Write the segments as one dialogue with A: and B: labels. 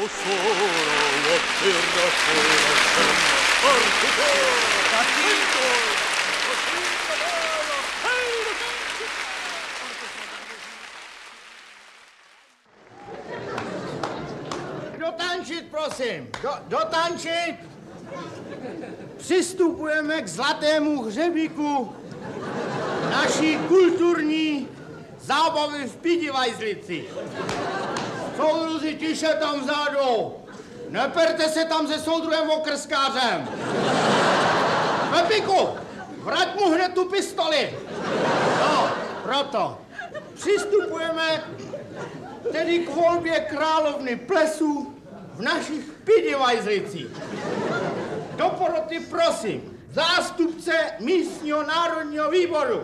A: Dotančit, prosím, dotančit. Přistupujeme k zlatému hřebíku naší kulturní zábavy v Pidivajzlici. Soudruzi, tiše tam vzadu. Neperte se tam se soudruhem okrskářem. Pepíku, vrať mu hned tu pistoli. No, proto. Přistupujeme tedy k volbě královny plesů v našich Pidivajzlicích. Do poroty prosím zástupce místního národního výboru.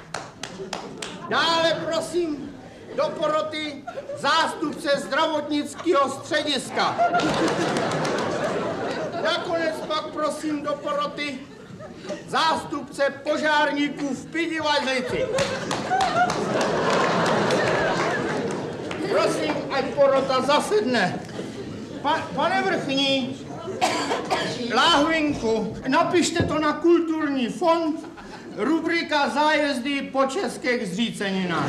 A: Dále prosím do poroty zástupce zdravotnického střediska. Nakonec pak prosím do poroty zástupce požárníků v Pidivajzlici. Prosím, ať porota zasedne. Pane vrchní, láhvinku, napište to na kulturní fond, rubrika zájezdy po českých zříceninách.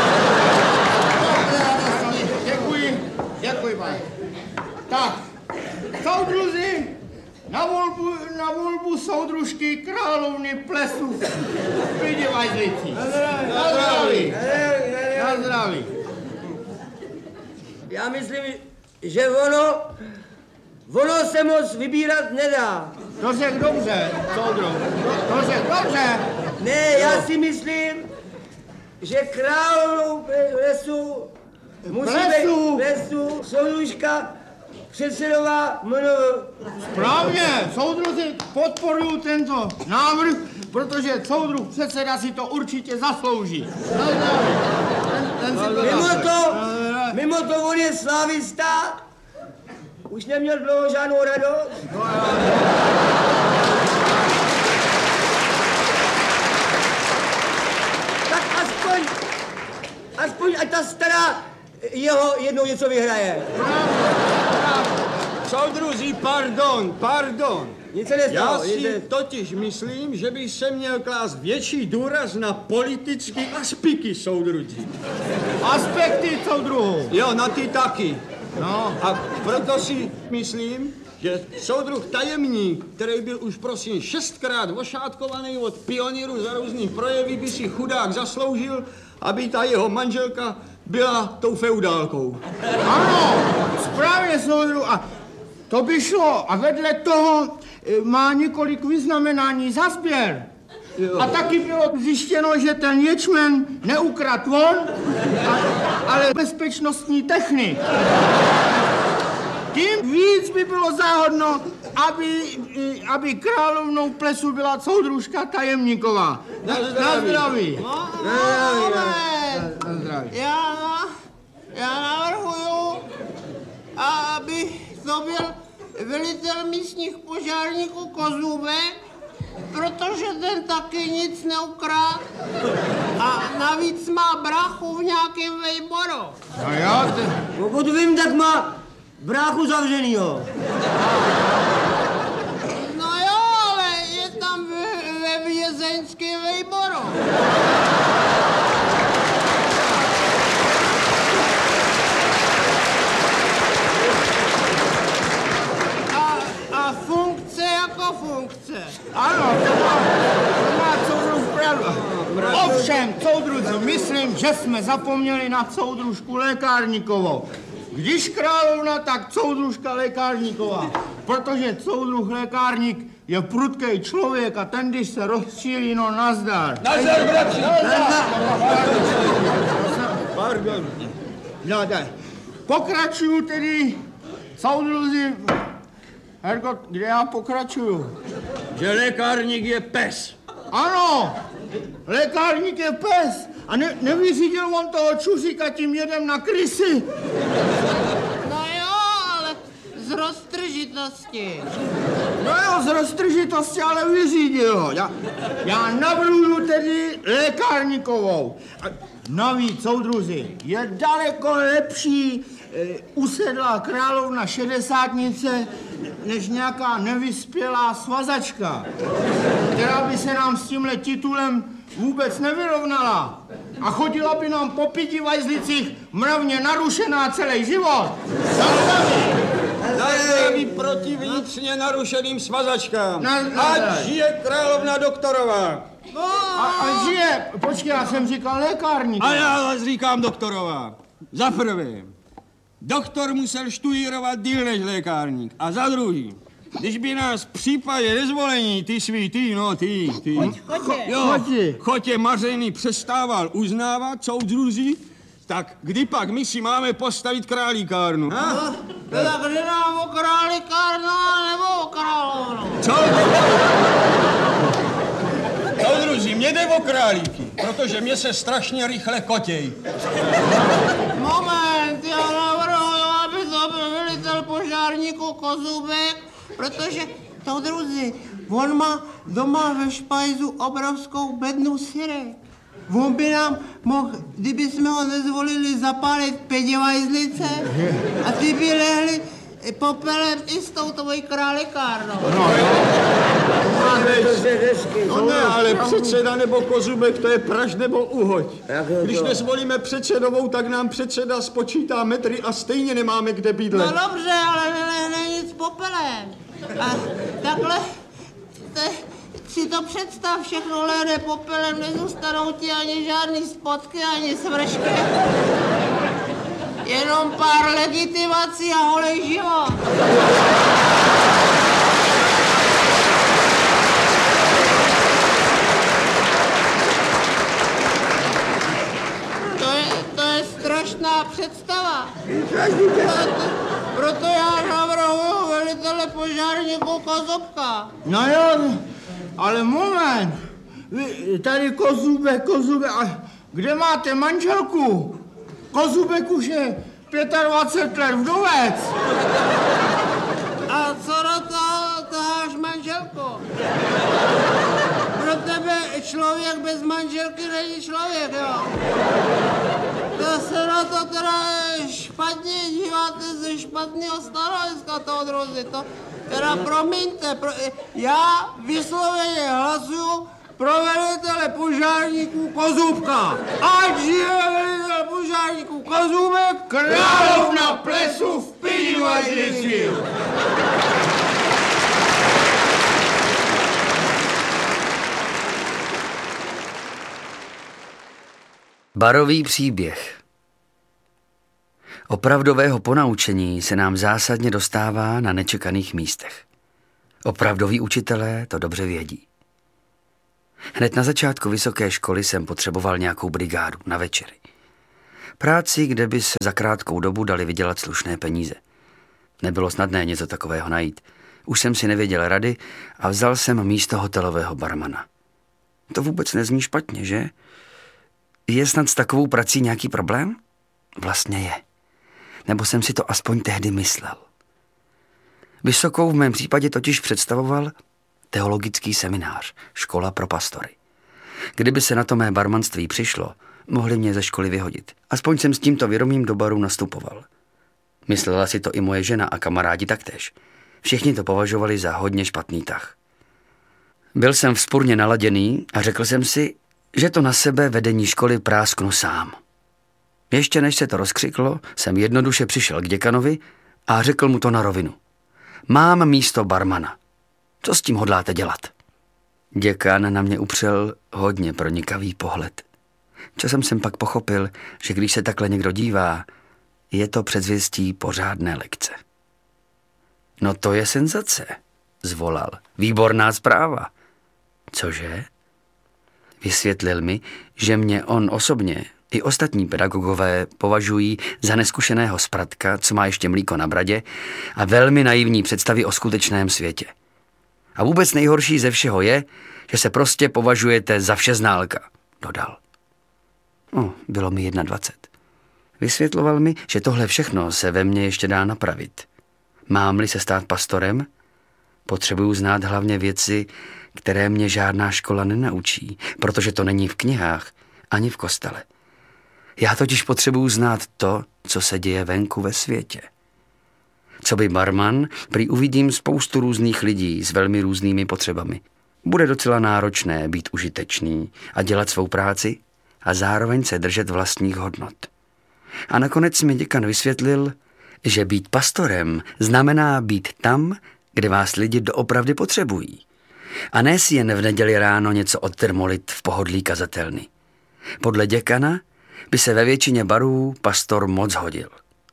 A: Děkuji, pane. Tak, soudruzi, na volbu soudružky královny plesů v Pidivajzlicích. Na zdraví. Na zdraví.
B: Já myslím, že ono se moc vybírat nedá.
A: To řek dobře, soudruh. To řek dobře.
B: Ne, já si myslím, že královnou plesu musí být plesu soudružka předsedová MNV.
A: Správně, soudruzi podporují tento návrh, protože soudruh předseda si to určitě zaslouží.
B: Mimo to on je slávista, už neměl dlouho žádnou radost. Tak aspoň ať ta stará jeho jednou něco vyhraje.
C: Soudruzi, pardon.
B: Nic se nestalo.
C: Já si totiž myslím, že by se měl klást větší důraz na politické aspekty, soudruzi.
A: Aspekty, soudruhu.
C: Jo, na ty taky.
A: No.
C: A proto si myslím, že soudruh tajemník, který byl už prosím 6krát ošátkovaný od pionýrů za různý projevy, by si chudák zasloužil, aby ta jeho manželka byla tou feudálkou.
A: Ano, správně, soudruh. A to by šlo. A vedle toho má několik vyznamenání za sběr. Jo. A taky bylo zjištěno, že ten ječmen neukradl on, ale bezpečnostní technik. Tím víc by bylo záhodno, aby královnou plesu byla soudružka tajemníková. Na zdraví. Na zdraví.
D: Já navrhuju, aby to byl velitel místních požárníků Kozůbek, protože ten taky nic neukradl a navíc má brachu v nějakém vejboru.
A: No jo,
B: Pokud vím, tak má bráchu zavřenýho.
D: No jo, ale je tam ve vězeňském vejboru. A funkce jako funkce.
A: ano, to má soudruh pravdu. Ovšem, soudruzi, myslím, že jsme zapomněli na soudružku lékárníkovou. Když královna, tak soudružka lékárníková. Protože soudruh lékárník je prudký člověk a ten, když se rozčílí, no nazdar.
C: Nazdar, bratři!
A: Pardon. No tak, pokračuju tedy, soudruzi. Herko, kde já pokračuju?
C: Že lékárník je pes.
A: Ano, lékárník je pes. A nevyřídil on toho čusíka tím jedem na krysy.
D: No jo, ale z roztržitosti.
A: No jo, z roztržitosti, ale vyřídil ho. Já navrhuju tedy lékárníkovou. A navíc, soudruzi, je daleko lepší usedla královna šedesátnice než nějaká nevyspělá svazačka, která by se nám s tímhle titulem vůbec nevyrovnala a chodila by nám po 5 vajzlicích mravně narušená celý život.
C: Na zdraví proti vnitřně narušeným svazačkám. Ať žije královna doktorová.
A: A žije, počkej, já jsem říkal lékárník.
C: A já vás říkám doktorová. Za prvé, doktor musel študírovat díl než lékárník. A za druhý, když by nás v případě nezvolení Chotě Mařeny přestával uznávat soudruzi, tak kdy pak my si máme postavit králíkárnu?
D: Tak kdy nám o králíkárnu nebo o královnu?
C: Co? Soudruzi, mě jde o králíky, protože mě se strašně rychle kotěj.
D: Moment, já navrhuji, aby to byl velitel požárníků Kozubek, protože, soudruzi, on má doma ve špajzu obrovskou bednu syrek. On by nám mohl, kdyby jsme ho nezvolili, zapálit 5 vajzlice a ty by lehli popelem i s tou tvojí králíkárnou.
C: No ne, ale předseda nebo Kozubek, to je praž nebo uhoď. Když nezvolíme předsedovou, tak nám předseda spočítá metry a stejně nemáme kde bydlet.
D: No dobře, ale nelehne nic popelem. A takhle si to představ, všechno lehne popelem, nezůstanou ti ani žádný spotky, ani svršky. Jenom pár legitimací a holej život. To je strašná představa. Proto já navrhuji velitele požárníků Kozubka.
A: No jo, ale moment. Vy tady Kozubek, a kde máte manželku? Kozubek už je 25 let vdovec.
D: A co do toho taháš manželku? Pro tebe člověk bez manželky není člověk, jo? To se na to teda špatně díváte ze špatného stanoviska toho, druzi. To teda promiňte, já vysloveně hlasuju pro velitele požárníků Kozubka. Ať žije velitel požárníků Kozubek,
A: Královna plesu v 5 vajzlicích.
E: Barový příběh. Opravdového ponaučení se nám zásadně dostává na nečekaných místech. Opravdoví učitelé to dobře vědí. Hned na začátku vysoké školy jsem potřeboval nějakou brigádu na večery. Práci, kde by se za krátkou dobu dali vydělat slušné peníze. Nebylo snadné něco takového najít. Už jsem si nevěděl rady a vzal jsem místo hotelového barmana. To vůbec nezní špatně, že? Je snad s takovou prací nějaký problém? Vlastně je. Nebo jsem si to aspoň tehdy myslel. Vysokou v mém případě totiž představoval teologický seminář, škola pro pastory. Kdyby se na to mé barmanství přišlo, mohli mě ze školy vyhodit. Aspoň jsem s tímto vědomím do baru nastupoval. Myslela si to i moje žena a kamarádi taktéž. Všichni to považovali za hodně špatný tah. Byl jsem vzpurně naladěný a řekl jsem si, že to na sebe vedení školy prásknu sám. Ještě než se to rozkřiklo, jsem jednoduše přišel k děkanovi a řekl mu to na rovinu. Mám místo barmana. Co s tím hodláte dělat? Děkan na mě upřel hodně pronikavý pohled. Časem jsem pak pochopil, že když se takhle někdo dívá, je to předzvěstí pořádné lekce. No to je senzace, zvolal. Výborná zpráva. Cože? Vysvětlil mi, že mě on osobně i ostatní pedagogové považují za neskušeného spratka, co má ještě mlíko na bradě a velmi naivní představy o skutečném světě. A vůbec nejhorší ze všeho je, že se prostě považujete za všeználka, dodal. Bylo mi 21. Vysvětloval mi, že tohle všechno se ve mně ještě dá napravit. Mám-li se stát pastorem, potřebuju znát hlavně věci, které mě žádná škola nenaučí, protože to není v knihách ani v kostele. Já totiž potřebuju znát to, co se děje venku ve světě. Co by barman, prý uvidím spoustu různých lidí s velmi různými potřebami. Bude docela náročné být užitečný a dělat svou práci a zároveň se držet vlastních hodnot. A nakonec mi děkan vysvětlil, že být pastorem znamená být tam, kde vás lidi doopravdy potřebují. A ne si jen v neděli ráno něco odtermolit v pohodlí kazatelny. Podle děkana by se ve většině barů pastor moc hodil.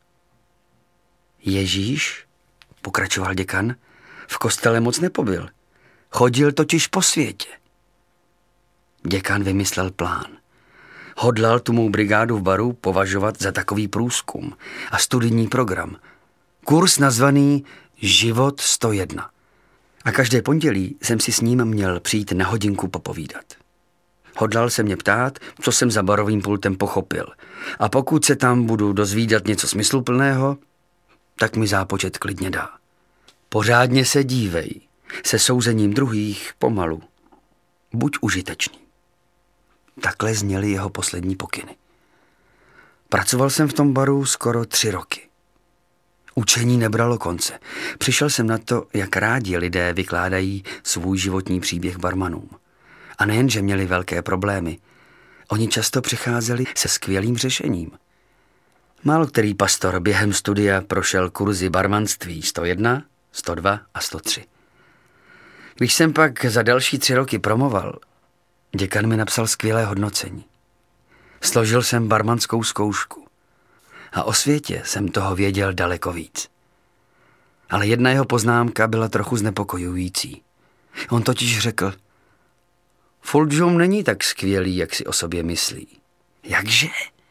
E: Ježíš, pokračoval děkan, v kostele moc nepobyl. Chodil totiž po světě. Děkan vymyslel plán. Hodlal tu mou brigádu v baru považovat za takový průzkum a studijní program. Kurz nazvaný Život 101. A každé pondělí jsem si s ním měl přijít na hodinku popovídat. Hodlal se mě ptát, co jsem za barovým pultem pochopil. A pokud se tam budu dozvídat něco smysluplného, tak mi zápočet klidně dá. Pořádně se dívej, se souzením druhých pomalu. Buď užitečný. Takhle zněly jeho poslední pokyny. Pracoval jsem v tom baru skoro 3 roky. Učení nebralo konce. Přišel jsem na to, jak rádi lidé vykládají svůj životní příběh barmanům. A nejen, že měli velké problémy, oni často přicházeli se skvělým řešením. Málo který pastor během studia prošel kurzy barmanství 101, 102 a 103. Když jsem pak za další 3 roky promoval, děkan mi napsal skvělé hodnocení. Složil jsem barmanskou zkoušku a o světě jsem toho věděl daleko víc. Ale jedna jeho poznámka byla trochu znepokojující. On totiž řekl, Fulgjum není tak skvělý, jak si o sobě myslí. Jakže?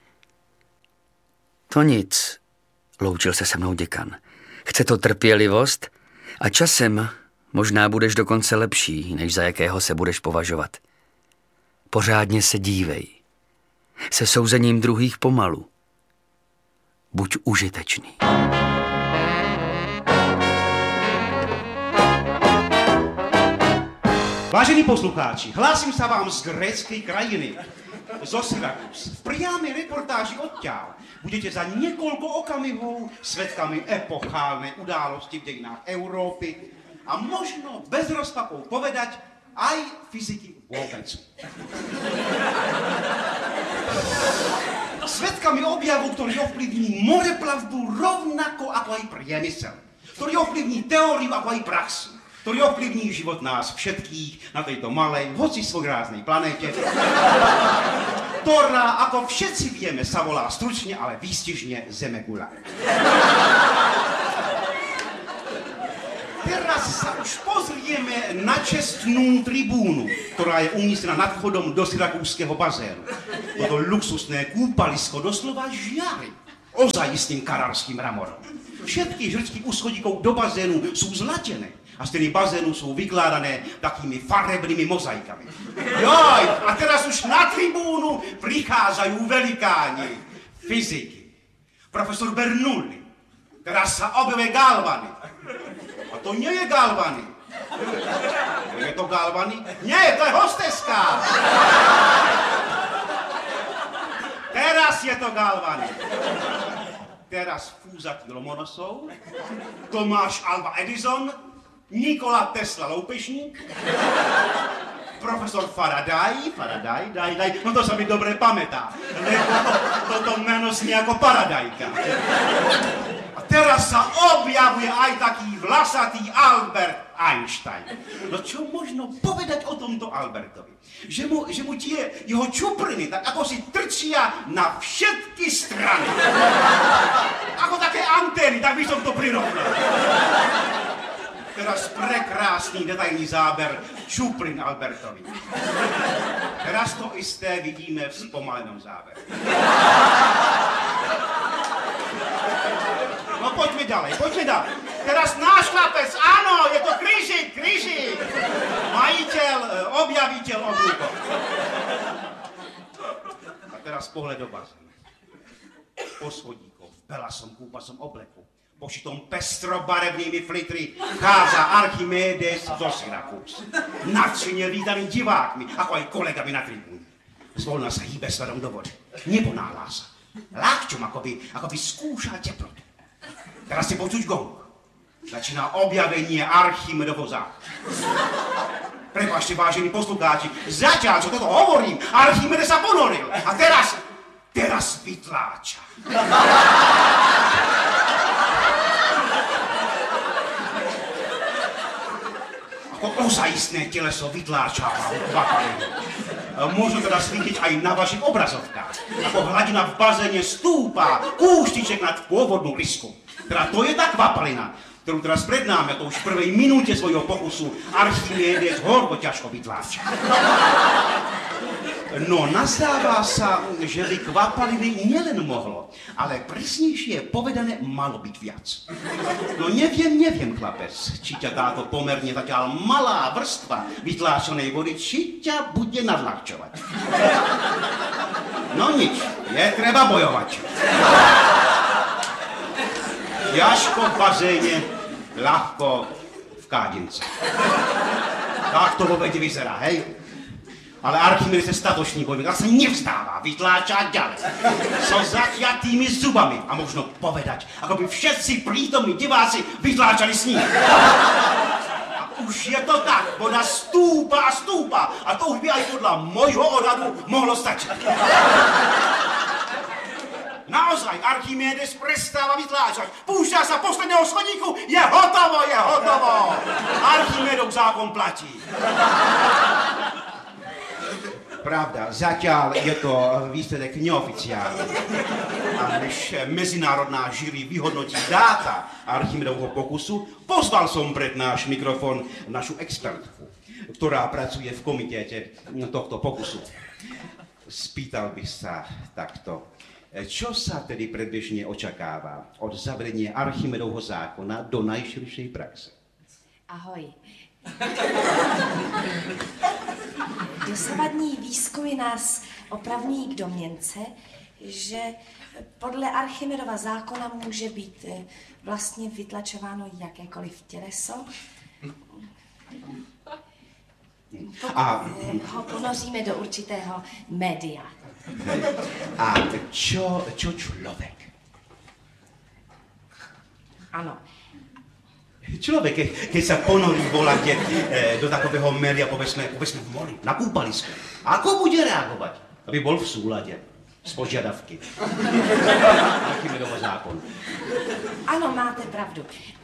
E: To nic, loučil se se mnou děkan. Chce to trpělivost a časem možná budeš dokonce lepší, než za jakého se budeš považovat. Pořádně se dívej. Se souzením druhých pomalu. Buď užitečný.
F: Vážení poslucháči, hlásím sa vám z gréckej krajiny, zo Syrakus. V priamej reportáži odtiaľ budete za niekoľko okamihov svedkami epochálnej události v dejinách Európy a možno bez rozpakov povedať aj fyziky vôbec. Svedkami objavu, ktorý ovplyvní moreplavbu rovnako ako aj priemysel, ktorý ovplyvní teóriu ako aj praxu, ktorý ovplyvní život nás všetkých na tejto malej, hoci svojráznej planéte, ktorá, ako všetci vieme, sa volá stručne, ale výstižne Zemegula. Teraz sa už pozrieme na čestnú tribúnu, ktorá je umístená nad vchodom do syrakúskeho bazénu. Toto luxusné kúpalisko doslova žiari ozajistným karárským mramorom. Všetky žrčky úschodíkov do bazénu sú zlatené a steny bazénu sú vykládané takými farebnými mozaikami. Joj, a teraz už na tribúnu prichádzajú velikáni fyziky. Profesor Bernoulli, teraz sa objavuje Galvani. A to nie je Galvani. Je to Galvani? Nie, to je hosteska. Teraz je to Galvani. Teraz fúzatý Lomonosov, Tomáš Alva Edison, Nikola Tesla Loupešník, profesor Faraday, no to sa mi dobre pamätá, lebo toto meno znie ako Paradajka. A teraz sa objavuje aj taký vlasatý Albert Einstein. No čo možno povedať o tomto Albertovi? Že mu tie jeho čupriny tak ako si trčia na všetky strany. Ako také antény, tak by som to prirovnal. Teraz prekrásný detailný záber čuprin Albertovi. Teraz to isté vidíme v spomalenom zábere. No poďme ďalej. Teraz náš chlapec, áno, je to Kryžík. Majiteľ, objaviteľ oblúkov. A teraz pohled do bazénu. Po schodíkoch, v belasom kúpasom obleku, pošitom pestrobarevnými flitry, chádza Archimedes zo Syrakus. Nadšene vítaný divákmi, ako aj kolegami na tribúne. Zvolna sa hýbe sledom do vody. Nebo nahlas. Lakťom, akoby skúšal teplotu. Teraz si počuť gong. Začíná objavenie Archimedovo zákona. Prepáčte, vážení poslucháči, zatiaľ, čo toto hovorím, Archimede sa ponoril. A teraz vytláča. Ako ozajistné teleso vytláčava vapalinu. Môžu teda vidieť aj na vašich obrazovkách. Ako hladina v bazéne stúpa kúštiček nad pôvodnú rysku. Teda to je tá kvapalina, ktorú teraz prednáme, to už v prvej minúte svojho pokusu Archimedes horko ťažko vytláča. No, nazdáva sa, že by kvapaliny nielen mohlo, ale presnejšie povedané malo byť viac. No neviem, chlapec, či ťa táto pomerne zatiaľ malá vrstva vytláčanej vody, či ťa bude nadľahčovať. No nič, je treba bojovať. Ťažko v bazéne, ľahko v kádince. Tak to vo vede vyzerá, hej? Ale Archimedes je statočný bojovník, ale sa nevzdáva, vytláča ďalej. So zatiatými zubami a možno povedať, ako by všetci prítomní diváci vytláčali s ním. A už je to tak, voda stúpa a stúpa a to už by aj podľa môjho odhadu mohlo stačiť. Naozaj, Archimedes prestáva vytláčať. Púšťa sa posledného schodíku, je hotovo! Archimedov zákon platí. Pravda, zatiaľ je to výsledek neoficiálny. A než medzinárodná žíri vyhodnotí dáta Archimedovho pokusu, pozval som pred náš mikrofón našu expertku, ktorá pracuje v komitéte tohto pokusu. Spýtal by sa takto. Čo sa tedy predbežne očakáva od zavedenia Archimedovho zákona do najširšej praxe?
G: Ahoj. Dosavadní výzkumy nás opravňují k domněnce, že podle Archimedova zákona může být vlastně vytlačováno jakékoliv těleso. Pokud ho ponoříme do určitého média.
F: A čo človek?
G: Ano.
F: Človek, keď sa ponorí volať do takového média, povedzme v mori, na kúpalisku, ako bude reagovať? Aby bol v súlade s požiadavky Archimedova zákon.
G: Ano, máte pravdu.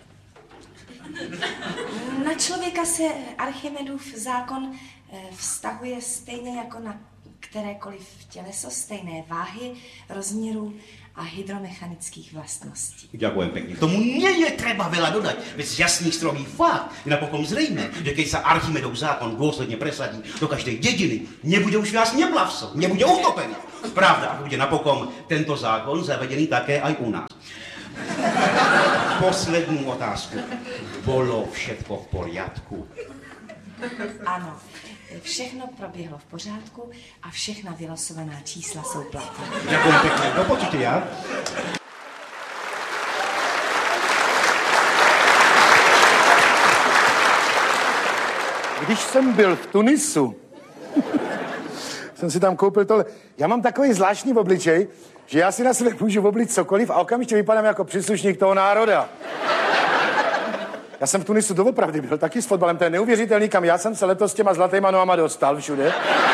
G: Na člověka se Archimedův zákon vztahuje stejně jako na kterékoliv těleso, stejné váhy, rozměrů a hydromechanických vlastností.
F: Ďakujem pekne. Tomu nie je treba veľa dodať, veď z jasných strohých fakt je napokon zrejme, že keď sa Archimedov zákon dôsledne presadí do každej dediny, nebude už viac neplavcov, nebude utopený. Pravda, bude napokon tento zákon zavedený také aj u nás. Poslednú otázku. Bolo všetko v poriadku?
G: Ano, všechno proběhlo v pořádku a všechna vylosovaná čísla jsou platná.
F: Ďakujem pekne. Do počutia.
H: Když jsem byl v Tunisu, jsem si tam koupil tohle. Já mám takový zvláštní obličej, že já si na sebe můžu oblit cokoliv a okamžitě vypadám jako příslušník toho národa. Já jsem v Tunisu doopravdy byl taky s fotbalem, to je neuvěřitelný, kam já jsem se letos s těma zlatýma nohama dostal všude.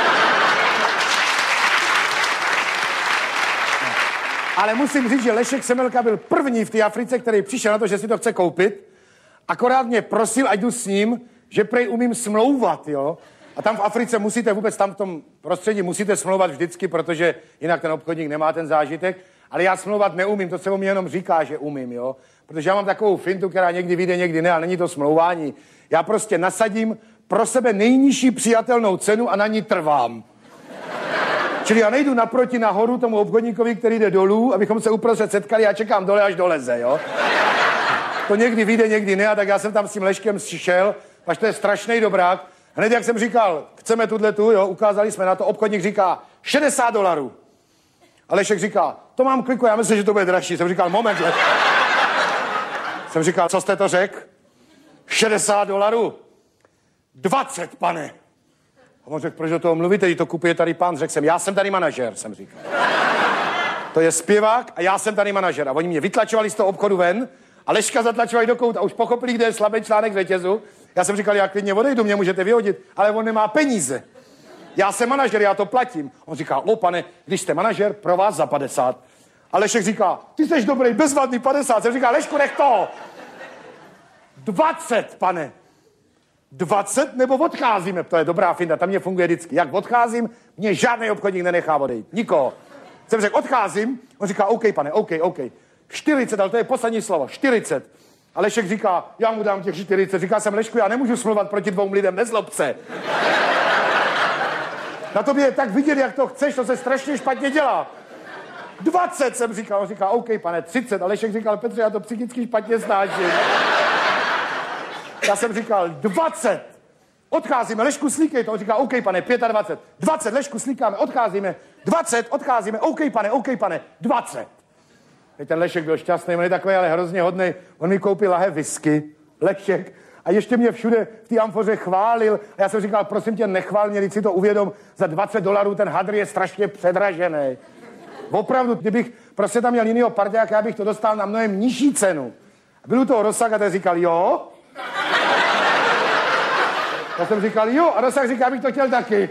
H: Ale musím říct, že Lešek Semelka byl první v té Africe, který přišel na to, že si to chce koupit. Akorát mě prosil, ať jdu s ním, že prej umím smlouvat, jo. A tam v Africe musíte vůbec, tam v tom prostředí musíte smlouvat vždycky, protože jinak ten obchodník nemá ten zážitek. Ale já smlouvat neumím, to se o mě jenom říká, že umím, jo. Protože já mám takovou fintu, která někdy vyjde, někdy ne, a není to smlouvání. Já prostě nasadím pro sebe nejnižší přijatelnou cenu a na ní trvám. Čili já nejdu naproti nahoru tomu obchodníkovi, který jde dolů, abychom se uprostřed setkali a čekám dole, až doleze, jo. To někdy vyjde, někdy ne, a tak já jsem tam s tím Leškem šel, až to je strašný dobrák. Hned jak jsem říkal, chceme tu, jo, ukázali jsme na to, obchodník říká $60. A Lešek říká, to mám kliku, já myslím, že to bude dražší. Jsem říkal, moment, Jsem říkal, co jste to řekl? $60. 20, pane. A on řekl, proč do toho mluvíte, když to kupuje tady pán? Řekl jsem, já jsem tady manažer, jsem říkal. To je zpěvák a já jsem tady manažer. A oni mě vytlačovali z toho obchodu ven a Leška zatlačovali do kouta. Už pochopili, kde je slabý článek řetězu. Já jsem říkal, já klidně odejdu, mě můžete vyhodit, ale on nemá peníze. Já jsem manažer, já to platím. On říká, pane, když jste manažer, pro vás za 50. A Lešek říká, ty jsi dobrý, bezvadný 50. Jsem říká, Lešku, nech to. 20, pane. 20 nebo odcházíme? To je dobrá finta, tam mě funguje vždycky. Jak odcházím, mě žádný obchodník nenechá odejít. Nikoho. Jsem řekl, odcházím. On říká, OK, pane, OK. 40, ale to je poslední slovo. 40. A Lešek říká, já mu dám těch 40. Říká jsem, Lešku, já nemůžu smlouvat proti 2 lidem, nezlob se. Na tobě je tak vidět, jak to chceš, to se strašně špatně dělá. 20 jsem říkal, on říká, OK, pane, 30. A Lešek říkal, Petře, já to psychicky špatně snáším. Já jsem říkal, 20. Odcházíme, Lešku, slíkej to. On říká, OK, pane, 25. 20, Lešku, slíkáme, odcházíme. 20, odcházíme, OK, pane, 20. Teď ten Lešek byl šťastný, on je takový, ale hrozně hodnej. On mi koupil lahé whisky, Lešek, a ještě mě všude v té amfoře chválil. A já jsem říkal, prosím tě, nechvál mě, když si to uvědom, za $20 ten hadr je strašně předražený. Opravdu, kdybych prostě tam měl jinýho parťáka, já bych to dostal na mnohem nižší cenu. Byl u toho Rosák a ten říkal, jo? Já jsem říkal, jo, a Rosák říká, abych to chtěl taky.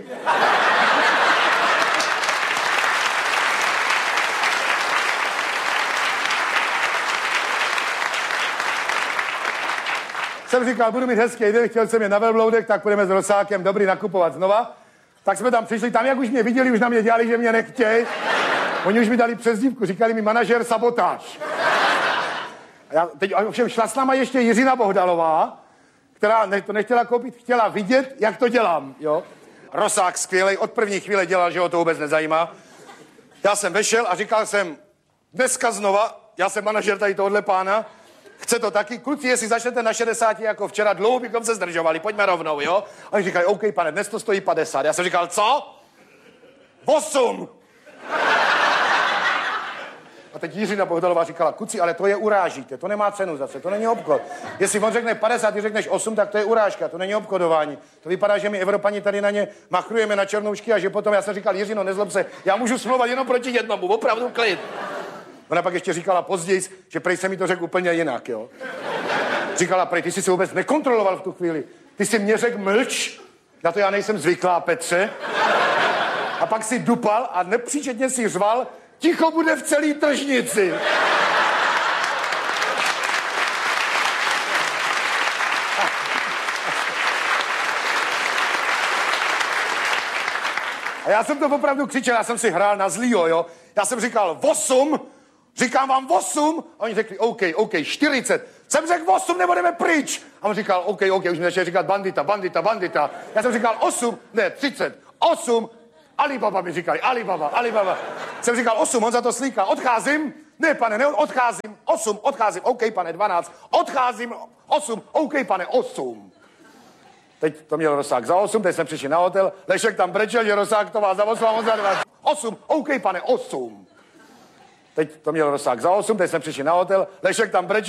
H: Jsem říkal, budu mít hezký den, chtěl jsem je na velbloudek, tak půjdeme s Rosákem dobrý nakupovat znova. Tak jsme tam přišli, tam jak už mě viděli, už na mě dělali, že mě nechtějí. Oni už mi dali přezdívku, říkali mi manažer sabotáž. A já teď ovšem šla s náma ještě Jiřina Bohdalová, která to nechtěla koupit, chtěla vidět, jak to dělám, jo. Rosák skvělej, od první chvíle dělal, že ho to vůbec nezajímá. Já jsem vešel a říkal jsem, dneska znova, já jsem manažer tady tohohle pána, chce to taky, kluci, jestli začnete na 60 jako včera, dlouho bychom se zdržovali, pojďme rovnou, jo. A oni říkají, OK, pane, dnes to stojí 50. Já jsem říkal, co? 8. A teď Jiřina Bohdalová říkala, kuci, ale to je urážíte, to nemá cenu zase, to není obchod. Jestli on řekne 50, ty řekneš 8, tak to je urážka, to není obchodování. To vypadá, že my Evropani tady na ně machrujeme na černoušky a že potom, já jsem říkal, Jiřino, nezlob se, já můžu smlouvat jenom proti jednomu, opravdu klid. Ona pak ještě říkala později, že prej se mi to řekl úplně jinak, jo. Říkala, prej, ty jsi se vůbec nekontroloval v tu chvíli. Ty jsi mě řekl mlč, na to já nejsem zvyklá, Petře. A pak si dupal a nepříčetně si řval, ticho bude v celý tržnici. A já jsem to opravdu křičel, já jsem si hrál na zlýho, jo. Já jsem říkal 8, říkám vám 8, a oni řekli OK, 40. Jsem řekl 8, nebo jdeme pryč. A on říkal OK, už mi začal říkat bandita. Já jsem říkal 8, ne, 30, 8, Alibaba mi říkali, Alibaba. Jsem říkal 8, on za to slíká, odcházím, ne pane, ne, odcházím, 8, odcházím, OK pane, 12, odcházím, 8, OK pane, 8. Teď to měl Rosák za 8, teď jsme přišli na hotel, Lešek tam brečel, že Rosák to má za 8 a on za 12. 8, OK pane, 8. Teď to měl Rosák za 8, teď jsme přišli na hotel, Lešek tam brečel,